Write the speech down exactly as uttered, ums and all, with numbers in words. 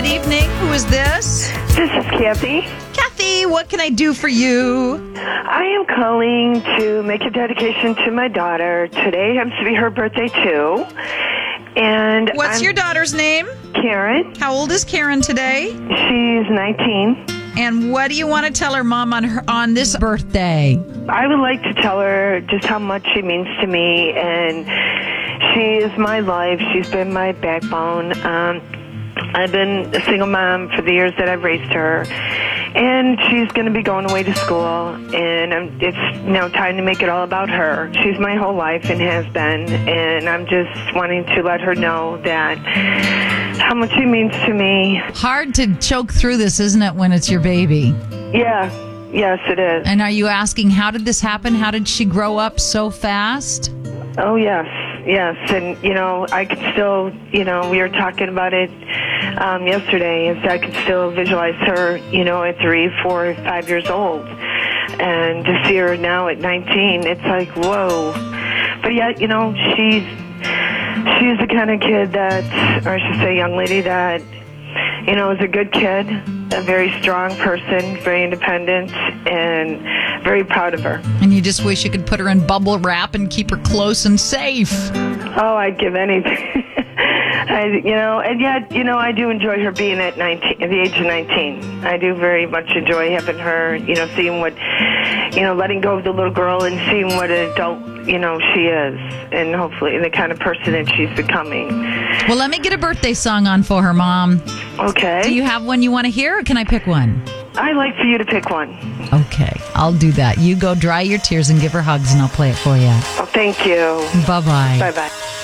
Good evening. Who is this? This is Kathy. Kathy, what can I do for you? I am calling to make a dedication to my daughter. Today happens to be her birthday, too. And What's I'm your daughter's name? Karen. How old is Karen today? She's nineteen. And what do you want to tell her mom on her on this birthday? I would like to tell her just how much she means to me, and she is my life. She's been my backbone. Um, I've been a single mom for the years that I've raised her, and she's going to be going away to school, and I'm, it's now time to make it all about her. She's my whole life and has been, and I'm just wanting to let her know that how much she means to me. Hard to choke through this, isn't it, when it's your baby? Yeah, yes, it is. And are you asking, how did this happen? How did she grow up so fast? Oh, yes, yes. And, you know, I could still, you know, we were talking about it um, yesterday, is I could still visualize her, you know, at three, four, five years old. And to see her now at nineteen, it's like, whoa. But yet, you know, she's, she's the kind of kid that, or I should say young lady that, you know, is a good kid, a very strong person, very independent, and very proud of her. And you just wish you could put her in bubble wrap and keep her close and safe. Oh, I'd give anything. I, you know, and yet, you know, I do enjoy her being at nineteen, at the age of nineteen. I do very much enjoy having her, you know, seeing what, you know, letting go of the little girl and seeing what an adult, you know, she is, and hopefully the kind of person that she's becoming. Well, let me get a birthday song on for her, Mom. Okay. Do you have one you want to hear, or can I pick one? I'd like for you to pick one. Okay, I'll do that. You go dry your tears and give her hugs, and I'll play it for you. Oh, thank you. Bye-bye. Bye-bye.